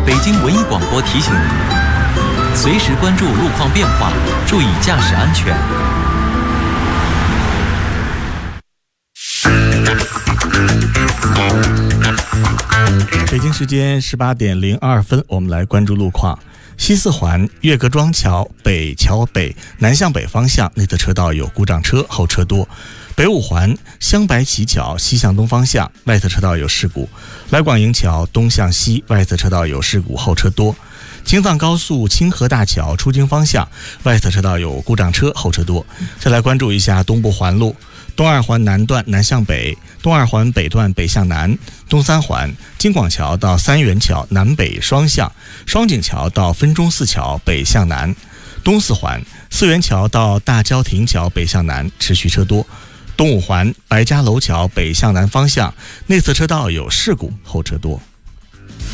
北京文艺广播提醒您，随时关注路况变化，注意驾驶安全。 北京时间18点02分，我们来关注路况。西四环岳各庄桥北桥北南向北方向内侧车道有故障车，后车多。北五环镶白旗桥西向东方向外侧车道有事故。来广营桥东向西外侧车道有事故，后车多。京藏高速清河大桥出京方向外侧车道有故障车，后车多。再来关注一下东部环路。东二环南段南向北，东二环北段北向南，东三环京广桥到三元桥南北双向，双井桥到分钟寺桥北向南，东四环四元桥到大郊亭桥北向南持续车多，东五环白家楼桥北向南方向内侧车道有事故，后车多。